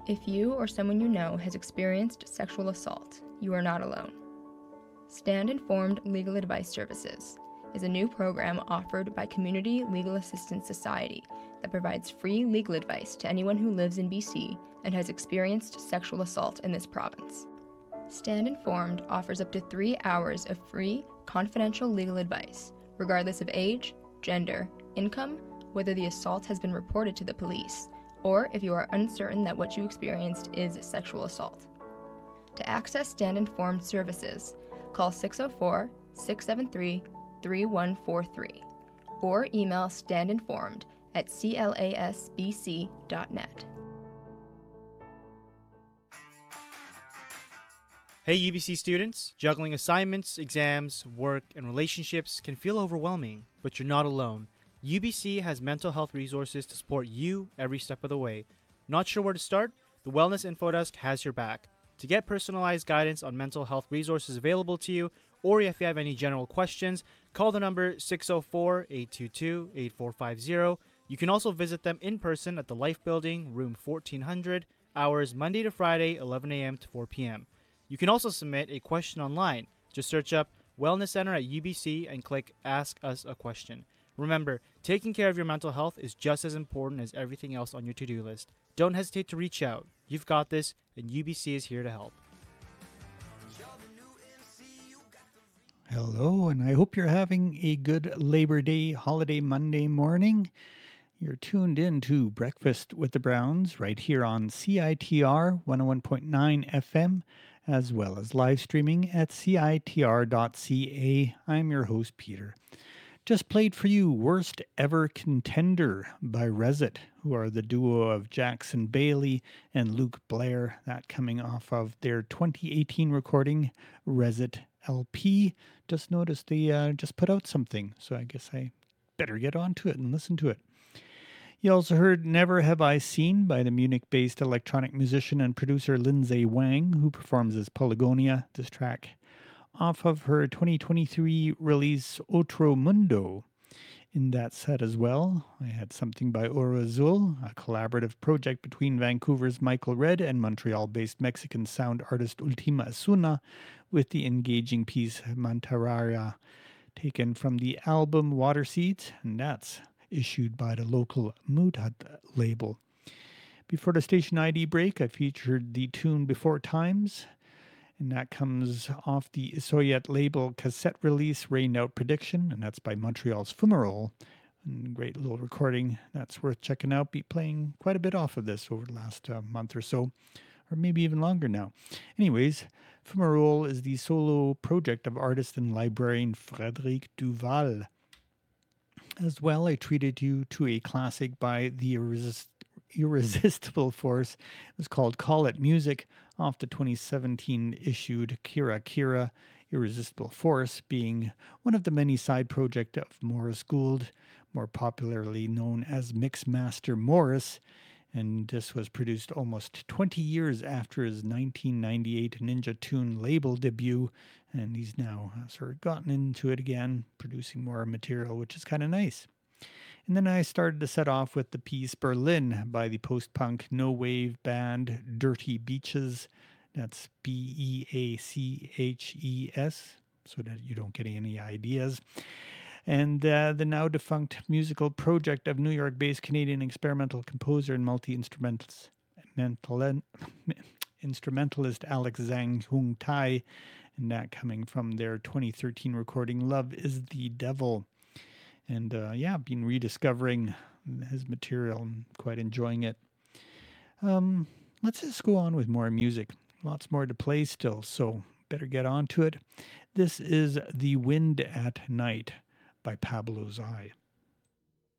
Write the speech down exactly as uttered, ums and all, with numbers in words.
If you or someone you know has experienced sexual assault, you are not alone. Stand Informed Legal Advice Services is a new program offered by Community Legal Assistance Society that provides free legal advice to anyone who lives in B C and has experienced sexual assault in this province. Stand Informed offers up to three hours of free, confidential legal advice, regardless of age, gender, income, whether the assault has been reported to the police, or if you are uncertain that what you experienced is sexual assault. To access Stand Informed services, call six oh four, six seven three, three one four three or email standinformed at clasbc dot net. Hey U B C students, juggling assignments, exams, work, and relationships can feel overwhelming, but you're not alone. U B C has mental health resources to support you every step of the way. Not sure where to start? The Wellness Info Desk has your back. To get personalized guidance on mental health resources available to you, or if you have any general questions, call the number six oh four, eight two two, eight four five zero. You can also visit them in person at the Life Building, room fourteen hundred, hours Monday to Friday, eleven a.m. to four p.m. You can also submit a question online. Just search up Wellness Center at U B C and click Ask Us a Question. Remember, taking care of your mental health is just as important as everything else on your to-do list. Don't hesitate to reach out. You've got this, and U B C is here to help. Hello, and I hope you're having a good Labor Day holiday Monday morning. You're tuned in to Breakfast with the Browns right here on C I T R one oh one point nine F M, as well as live streaming at C I T R dot C A. I'm your host, Peter. Just played for you Worst Ever Contender by Resit, who are the duo of Jackson Bailey and Luke Blair, that coming off of their twenty eighteen recording, Resit L P. Just noticed they uh, just put out something, so I guess I better get onto it and listen to it. You also heard Never Have I Seen by the Munich-based electronic musician and producer Lindsay Wang, who performs as Polygonia. This track off of her twenty twenty-three release Otro Mundo. In that set as well, I had something by Oro Azul, a collaborative project between Vancouver's Michael Red and Montreal-based Mexican sound artist Ultima Asuna, with the engaging piece Mantarara, taken from the album Water Seeds, and that's issued by the local Mudhat label. Before the station I D break, I featured the tune Before Times, and that comes off the Isoyet label cassette release Rained Out Prediction, and that's by Montreal's Fumarole. And great little recording. That's worth checking out. Be playing quite a bit off of this over the last uh, month or so, or maybe even longer now. Anyways, Fumarole is the solo project of artist and librarian Frédéric Duval. As well, I treated you to a classic by the Irresist- Irresistible Force. It was called Call It Music, off the twenty seventeen issued Kira Kira. Irresistible Force being one of the many side projects of Morris Gould, more popularly known as Mixmaster Morris. And this was produced almost twenty years after his nineteen ninety-eight Ninja Tune label debut, and he's now sort of gotten into it again, producing more material, which is kind of nice. And then I started to set off with the piece Berlin by the post-punk no-wave band Dirty Beaches. That's B E A C H E S, so that you don't get any ideas. And uh, the now defunct musical project of New York-based Canadian experimental composer and multi-instrumentalist instrumentalist Alex Zhang Hung Tai, and that coming from their twenty thirteen recording Love is the Devil. And uh, yeah, been rediscovering his material and quite enjoying it. Um, let's just go on with more music. Lots more to play still, so better get on to it. This is The Wind at Night by Pablo's Eye.